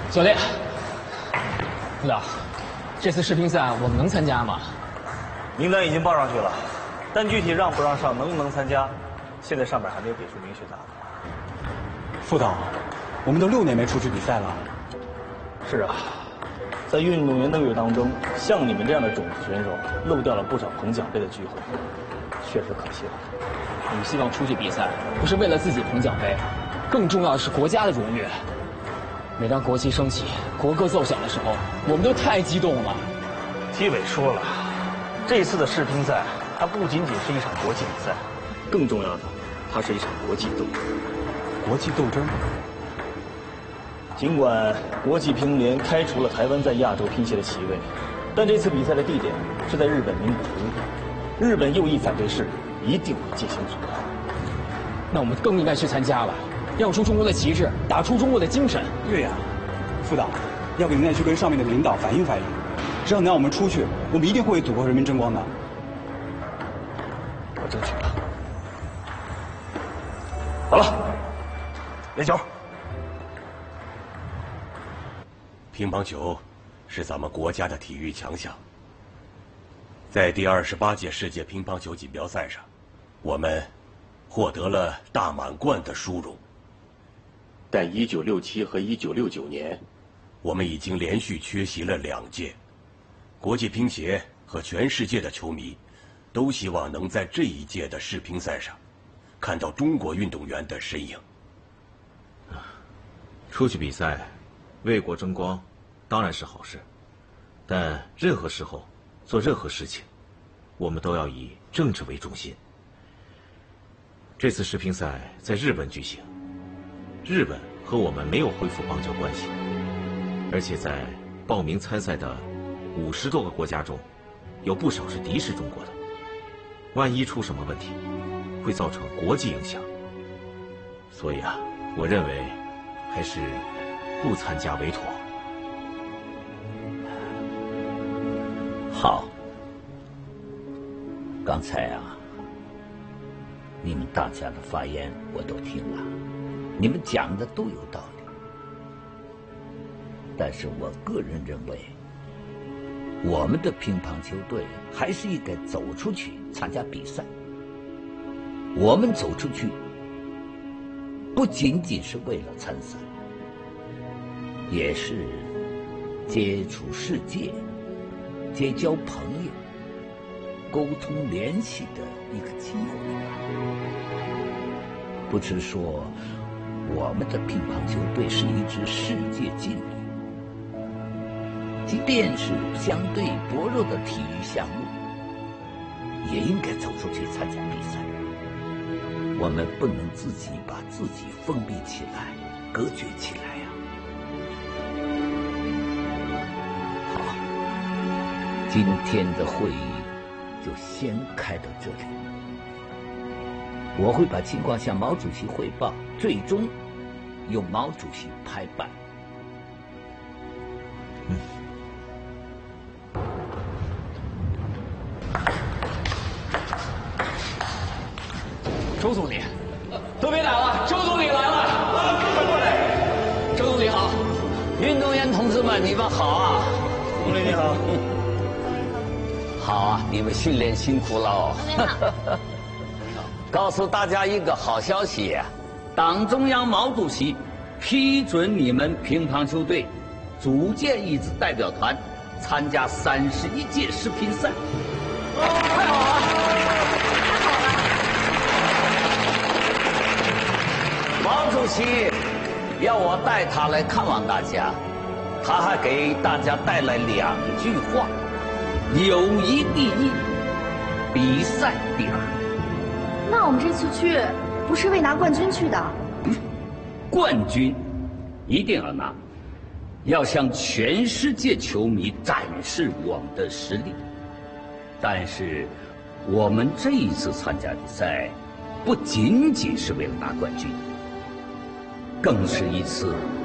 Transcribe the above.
教练，副导，这次世乒赛我们能参加吗？ 名单已经报上去了，但具体让不让上，能不能参加，现在上面还没有给出明确答案。 副导，我们都6年没出去比赛了。 是啊，在运动员登记当中，像你们这样的种子选手漏掉了不少捧奖杯的机会，确实可惜了。 我们希望出去比赛，不是为了自己捧奖杯，更重要的是国家的荣誉。每当国旗升起、国歌奏响的时候，我们都太激动了。 体委说了，这次的世乒赛，它不仅仅是一场国际比赛，更重要的，它是一场国际斗争。 国际斗争。 尽管国际乒联开除了台湾在亚洲乒协的席位，但这次比赛的地点是在日本名古屋，日本右翼反对势力一定会进行阻挠。 那我们更应该去参加了，亮出中国的旗帜，打出中国的精神。 对呀，副导，要不你再去跟上面的领导反映反映，只要能让我们出去，我们一定会为祖国人民争光的。 我争取吧。好了，练球。 乒乓球是咱们国家的体育强项。在第28届世界乒乓球锦标赛上，我们获得了大满贯的殊荣。但1967和1969年，我们已经连续缺席了2届。国际乒协和全世界的球迷都希望能在这一届的世乒赛上看到中国运动员的身影。 出去比赛，为国争光，当然是好事。但任何时候做任何事情，我们都要以政治为中心。这次世乒赛在日本举行，日本和我们没有恢复邦交关系，而且在报名参赛的50多个国家中，有不少是敌视中国的。万一出什么问题，会造成国际影响。所以啊，我认为还是不参加为妥。 好，刚才啊，你们大家的发言我都听了，你们讲的都有道理，但是我个人认为，我们的乒乓球队还是应该走出去参加比赛。我们走出去，不仅仅是为了参赛，也是接触世界、结交朋友、沟通联系的一个机会。不是说我们的乒乓球队是一支世界劲旅，即便是相对薄弱的体育项目，也应该走出去参加比赛。我们不能自己把自己封闭起来、隔绝起来呀。好，今天的会议就先开到这里。我会把情况向毛主席汇报，最终由毛主席拍板。 周总理，都别打了，周总理来了，快过来！周总理好， 运动员同志们，你们好啊！ 总理你好。 好啊，你们训练辛苦了哦。告诉大家一个好消息啊，党中央毛主席批准你们乒乓球队组建一支代表团，参加31届世乒赛。 太好了！ 毛主席要我带他来看望大家，他还给大家带来2句话：友谊第一，比赛第二。 那我们这次去不是为拿冠军去的？ 冠军一定要拿，要向全世界球迷展示我们的实力。但是我们这一次参加比赛，不仅仅是为了拿冠军，更是一次